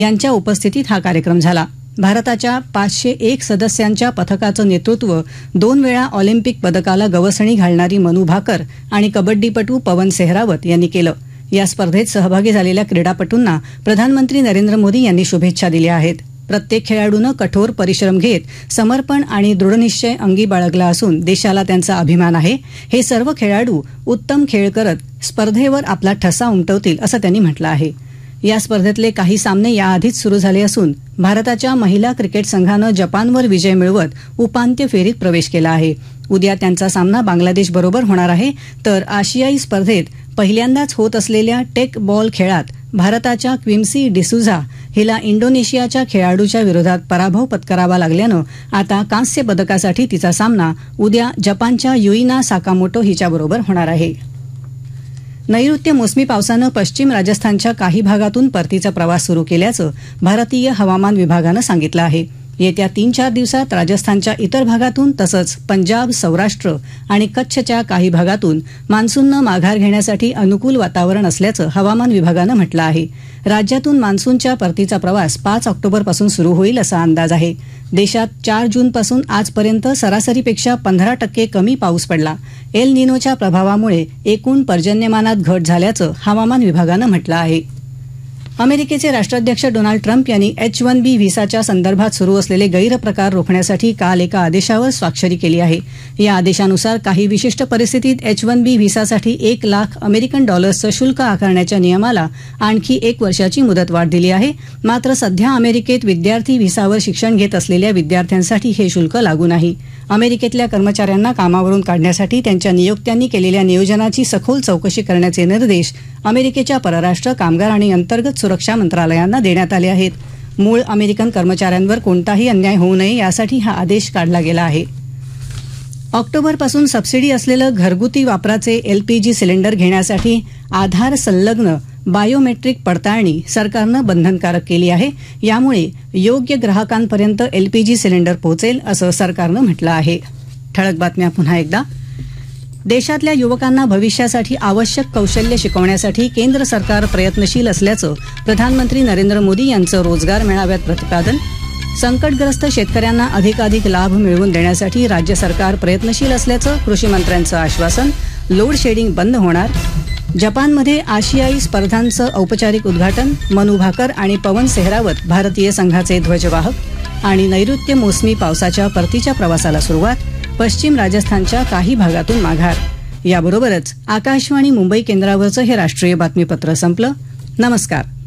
यांच्या उपस्थितीत हा कार्यक्रम झाला. भारताच्या 501 सदस्यांच्या पथकाचं नेतृत्व 2 वेळा ऑलिम्पिक पदकाला गवसणी घालणारी मनू भाकर आणि कबड्डीपटू पवन सेहरावत यांनी केलं. या स्पर्धेत सहभागी झालेल्या क्रीडापटूंना प्रधानमंत्री नरेंद्र मोदी यांनी शुभेच्छा दिल्या आहेत. प्रत्येक खेळाडूनं कठोर परिश्रम घेत समर्पण आणि दृढनिश्चय अंगी बाळगला असून देशाला त्यांचा अभिमान आहे. हे सर्व खेळाडू उत्तम खेळ करत स्पर्धेवर आपला ठसा उमटवतील असं त्यांनी म्हटलं आहे. या स्पर्धेतले काही सामने याआधीच सुरू झाले असून भारताच्या महिला क्रिकेट संघानं जपानवर विजय मिळवत उपांत्य फेरीत प्रवेश केला आहे. उद्या त्यांचा सामना बांगलादेशबरोबर होणार आहे. तर आशियाई स्पर्धेत पहिल्यांदाच होत असलेल्या टेक बॉल खेळात भारताच्या क्विम्सी डिसूझा हिला इंडोनेशियाच्या खेळाडूच्या विरोधात पराभव पत्करावा लागल्यानं आता कांस्य पदकासाठी तिचा सामना उद्या जपानच्या युइना साकामोटो हिच्याबरोबर होणार आहे. नैऋत्य मोसमी पावसानं पश्चिम राजस्थानच्या काही भागातून परतीचा प्रवास सुरू केल्याचं भारतीय हवामान विभागानं सांगितलं आहे. येत्या 3-4 दिवसात राजस्थानच्या इतर भागातून तसंच पंजाब, सौराष्ट्र आणि कच्छच्या काही भागातून मान्सूननं माघार घेण्यासाठी अनुकूल वातावरण असल्याचं हवामान विभागानं म्हटलं आहे. राज्यातून मान्सूनच्या परतीचा प्रवास 5 ऑक्टोबरपासून सुरू होईल असा अंदाज आहे. देशात 4 जूनपासून आजपर्यंत सरासरीपेक्षा 15% कमी पाऊस पडला. एल निनोच्या प्रभावामुळे एकूण पर्जन्यमानात घट झाल्याचं हवामान विभागानं म्हटलं आहे. अमेरिकेचे राष्ट्राध्यक्ष डोनाल्ड ट्रम्प यांनी H-1B व्हिसाच्या संदर्भात सुरू असलेले गैरप्रकार रोखण्यासाठी काल एका आदेशावर स्वाक्षरी केली आहे. या आदेशानुसार काही विशिष्ट परिस्थितीत H-1B व्हिसासाठी $1,00,000 शुल्क आकारण्याच्या नियमाला आणखी 1 वर्षाची मुदतवाढ दिली आहे. मात्र सध्या अमेरिकेत विद्यार्थी व्हिसावर शिक्षण घेत असलेल्या विद्यार्थ्यांसाठी हे शुल्क लागू नाही. अमेरिकेतल्या कर्मचाऱ्यांना कामावरून काढण्यासाठी त्यांच्या नियोक्त्यांनी केलेल्या नियोजनाची सखोल चौकशी करण्याचे निर्देश अमेरिकेच्या परराष्ट्र, कामगार आणि अंतर्गत सुरक्षा मंत्रालयांना देण्यात आले आहेत. मूळ अमेरिकन कर्मचाऱ्यांवर कोणताही अन्याय होऊ नये यासाठी हा आदेश काढला गेला आहे. ऑक्टोबरपासून सबसिडी असलेलं घरगुती वापराचे LPG सिलेंडर घेण्यासाठी आधार संलग्न बायोमेट्रिक पडताळणी सरकारनं बंधनकारक केली आहे. यामुळे योग्य ग्राहकांपर्यंत LPG सिलेंडर पोहोचेल असं सरकारनं म्हटलं आहे. ठळक बातम्या पुन्हा एकदा. देशातल्या युवकांना भविष्यासाठी आवश्यक कौशल्य शिकवण्यासाठी केंद्र सरकार प्रयत्नशील असल्याचं प्रधानमंत्री नरेंद्र मोदी यांचं रोजगार मेळाव्यात प्रतिपादन. संकटग्रस्त शेतकऱ्यांना अधिकाधिक लाभ मिळवून देण्यासाठी राज्य सरकार प्रयत्नशील असल्याचं कृषी मंत्र्यांचं आश्वासन. लोड शेडिंग बंद होणार. जपानमध्ये आशियाई स्पर्धांचं औपचारिक उद्घाटन. मनू भाकर आणि पवन सेहरावत भारतीय संघाचे ध्वजवाहक. आणि नैऋत्य मोसमी पावसाच्या परतीच्या प्रवासाला सुरुवात. पश्चिम राजस्थानच्या काही भागातून माघार. याबरोबरच आकाशवाणी मुंबई केंद्रावरचं हे राष्ट्रीय बातमीपत्र संपलं. नमस्कार.